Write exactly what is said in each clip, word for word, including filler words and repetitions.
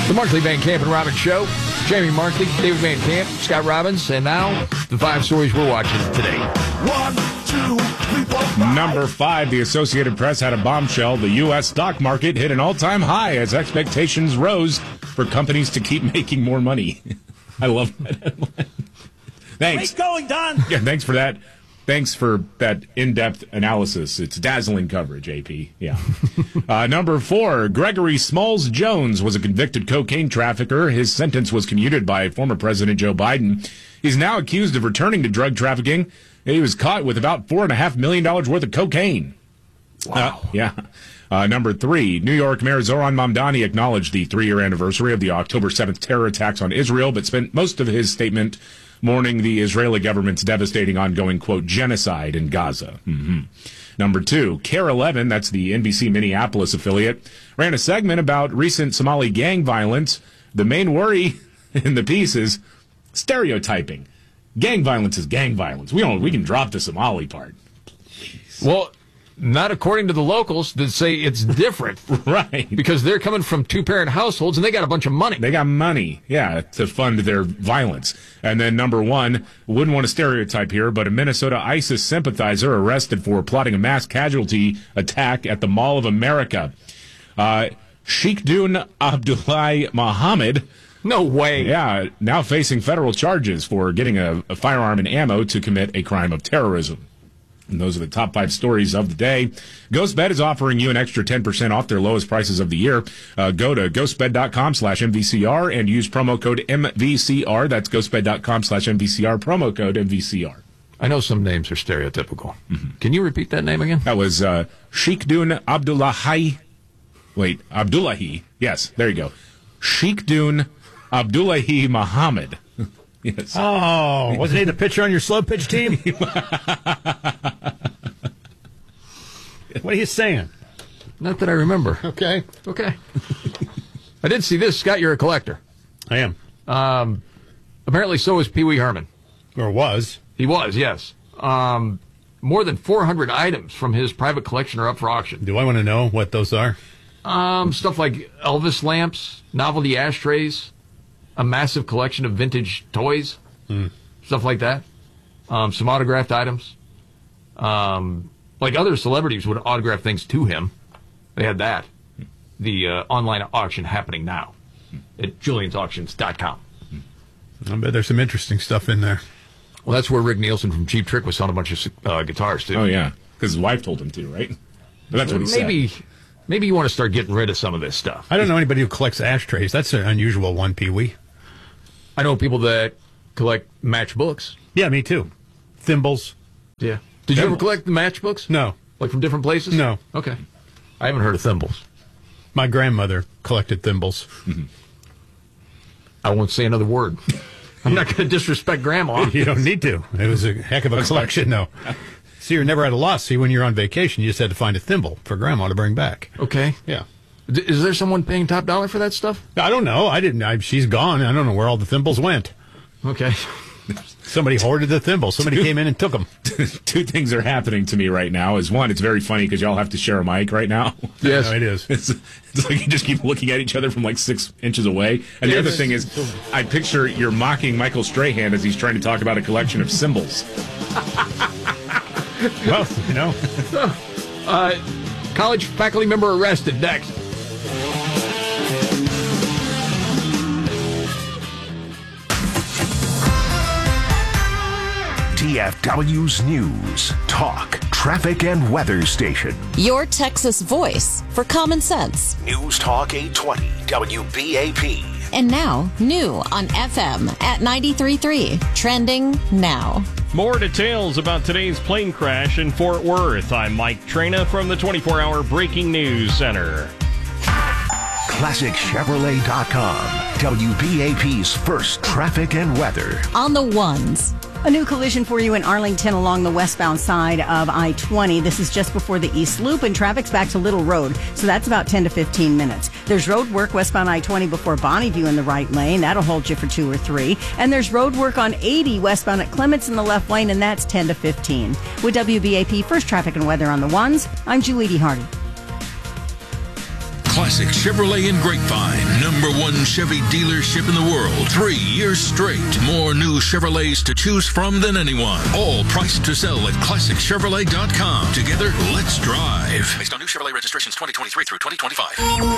The Markley, Van Camp, and Robbins Show. Jamie Markley, David Van Camp, Scott Robbins, and now the five stories we're watching today. One, two, three, four, five. Number five, the Associated Press had a bombshell. The U S stock market hit an all-time high as expectations rose for companies to keep making more money. I love that headline. Thanks. Keep going, Don. Yeah, thanks for that. Thanks for that in-depth analysis. It's dazzling coverage, A P. Yeah. uh, number four, Gregory Smalls Jones was a convicted cocaine trafficker. His sentence was commuted by former President Joe Biden. He's now accused of returning to drug trafficking. He was caught with about four point five million dollars worth of cocaine. Wow. Uh, yeah. Uh, number three, New York Mayor Zoran Mamdani acknowledged the three-year anniversary of the October seventh terror attacks on Israel, but spent most of his statement mourning the Israeli government's devastating ongoing, quote, genocide in Gaza. Mm-hmm. Number two, Care eleven, that's the N B C Minneapolis affiliate, ran a segment about recent Somali gang violence. The main worry in the piece is stereotyping. Gang violence is gang violence. We don't. We can drop the Somali part. Well, not according to the locals that say it's different. Right. Because they're coming from two-parent households and they got a bunch of money. They got money, yeah, to fund their violence. And then number one, wouldn't want to stereotype here, but a Minnesota ISIS sympathizer arrested for plotting a mass casualty attack at the Mall of America. Uh, Sheikhdun Abdullahi Muhammad. No way. Yeah, now facing federal charges for getting a, a firearm and ammo to commit a crime of terrorism. And those are the top five stories of the day. GhostBed is offering you an extra ten percent off their lowest prices of the year. Uh, go to ghostbed.com slash MVCR and use promo code M V C R. That's ghostbed.com slash MVCR, promo code M V C R. I know some names are stereotypical. Mm-hmm. Can you repeat that name again? That was uh, Sheikhdun Abdullahi. Wait, Abdullahi. Yes, there you go. Sheikhdun Abdullahi Muhammad. Yes. Oh, wasn't he the pitcher on your slow pitch team? What are you saying? Not that I remember. Okay. Okay. I did see this. Scott, you're a collector. I am. Um, apparently so is Pee Wee Herman. Or was. He was, yes. Um, more than four hundred items from his private collection are up for auction. Do I want to know what those are? Um, stuff like Elvis lamps, novelty ashtrays, a massive collection of vintage toys, mm. stuff like that. Um, some autographed items. Um, like other celebrities would autograph things to him. They had that. The uh, online auction happening now at julians auctions dot com. I bet there's some interesting stuff in there. Well, that's where Rick Nielsen from Cheap Trick was selling a bunch of uh, guitars, too. Oh, yeah, because his wife told him to, right? But that's what he maybe, said. Maybe you want to start getting rid of some of this stuff. I don't know anybody who collects ashtrays. That's an unusual one, Pee Wee. I know people that collect matchbooks. Yeah, me too. Thimbles. Yeah. Did Thimbles. you ever collect the matchbooks? No. Like from different places? No. Okay. I haven't heard of thimbles. My grandmother collected thimbles. Mm-hmm. I won't say another word. I'm not going to disrespect Grandma. You don't need to. It was a heck of a collection, though. See, you're never at a loss. See, when you're on vacation, you just had to find a thimble for Grandma to bring back. Okay. Yeah. D- is there someone paying top dollar for that stuff? I don't know. I didn't. I, she's gone. I don't know where all the thimbles went. Okay. Somebody hoarded the thimbles. Somebody Two, came in and took them. Two things are happening to me right now. Is one, it's very funny because y'all have to share a mic right now. Yes, no, it is. It's, it's like you just keep looking at each other from like six inches away. And the Yes. other thing is, I picture you're mocking Michael Strahan as he's trying to talk about a collection of symbols. Well, you know. Uh, college faculty member arrested. Next. T F W's News, Talk, Traffic, and Weather Station. Your Texas voice for common sense. News Talk eight twenty, W B A P. And now, new on F M at ninety-three point three. Trending now. More details about today's plane crash in Fort Worth. I'm Mike Trina from the twenty-four hour Breaking News Center. Classic Chevrolet dot com, W B A P's first traffic and weather. On the ones. A new collision for you in Arlington along the westbound side of I twenty. This is just before the East Loop, and traffic's back to Little Road, so that's about ten to fifteen minutes. There's road work westbound I twenty before Bonneview in the right lane. That'll hold you for two or three. And there's road work on eighty westbound at Clements in the left lane, and that's ten to fifteen. With W B A P First Traffic and Weather on the ones, I'm Julie D. Hardy. Classic Classic Chevrolet in Grapevine. Number one Chevy dealership in the world. Three years straight. More new Chevrolets to choose from than anyone. All priced to sell at classic chevrolet dot com. Together, let's drive. Based on new Chevrolet registrations twenty twenty-three through twenty twenty-five.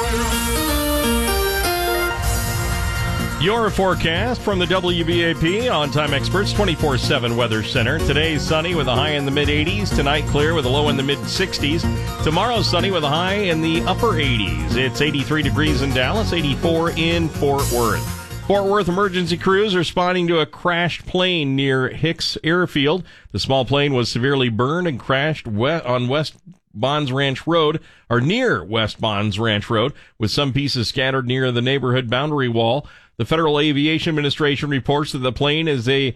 Your forecast from the W B A P On-Time Experts twenty-four seven Weather Center. Today, sunny with a high in the mid-eighties. Tonight, clear with a low in the mid-sixties. Tomorrow, sunny with a high in the upper eighties. It's eighty-three degrees in Dallas, eighty-four in Fort Worth. Fort Worth emergency crews are responding to a crashed plane near Hicks Airfield. The small plane was severely burned and crashed we- on West Bonds Ranch Road, or near West Bonds Ranch Road, with some pieces scattered near the neighborhood boundary wall. The Federal Aviation Administration reports that the plane is a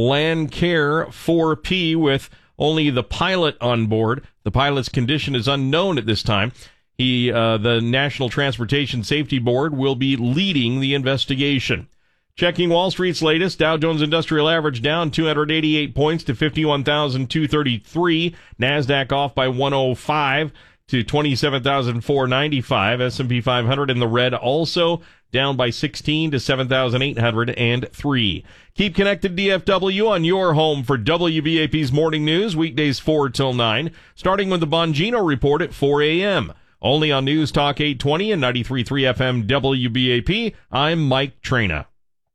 Lancair four P with only the pilot on board. The pilot's condition is unknown at this time. He, uh, the National Transportation Safety Board will be leading the investigation. Checking Wall Street's latest, Dow Jones Industrial Average down two hundred eighty-eight points to fifty-one thousand two hundred thirty-three. NASDAQ off by one hundred five to twenty-seven thousand four hundred ninety-five. S and P five hundred in the red also down by sixteen to seven thousand eight hundred three. Keep connected D F W on your home for W B A P's Morning News, weekdays four till nine, starting with the Bongino Report at four a.m. Only on News Talk eight twenty and ninety-three point three F M W B A P. I'm Mike Trina.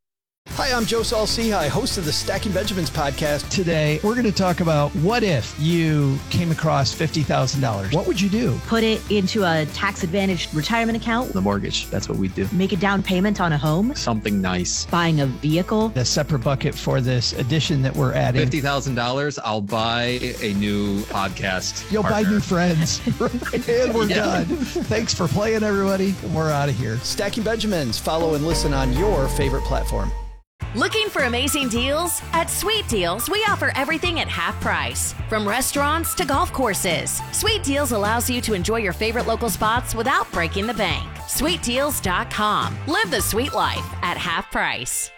Hi, I'm Joe Saul-Sehy, host of the Stacking Benjamins podcast. Today, we're going to talk about what if you came across fifty thousand dollars. What would you do? Put it into a tax-advantaged retirement account. The mortgage, that's what we do. Make a down payment on a home. Something nice. Buying a vehicle. A separate bucket for this addition that we're adding. fifty thousand dollars, I'll buy a new podcast You'll partner. buy new friends. And we're Yeah. done. Thanks for playing, everybody. We're out of here. Stacking Benjamins. Follow and listen on your favorite platform. Looking for amazing deals? At Sweet Deals, we offer everything at half price. From restaurants to golf courses, Sweet Deals allows you to enjoy your favorite local spots without breaking the bank. sweet deals dot com. Live the sweet life at half price.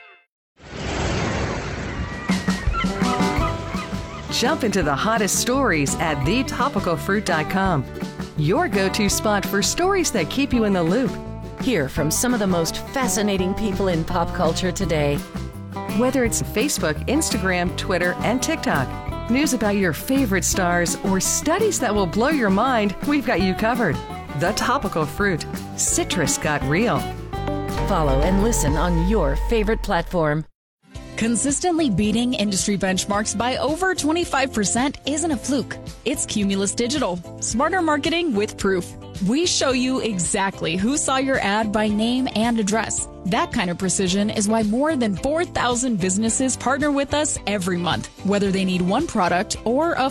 Jump into the hottest stories at the topical fruit dot com. Your go-to spot for stories that keep you in the loop. Hear from some of the most fascinating people in pop culture today. Whether it's Facebook, Instagram, Twitter, and TikTok, news about your favorite stars, or studies that will blow your mind, we've got you covered. The Topical Fruit. Citrus got real. Follow and listen on your favorite platform. Consistently beating industry benchmarks by over twenty-five percent isn't a fluke. It's Cumulus Digital. Smarter marketing with proof. We show you exactly who saw your ad by name and address. That kind of precision is why more than four thousand businesses partner with us every month, whether they need one product or a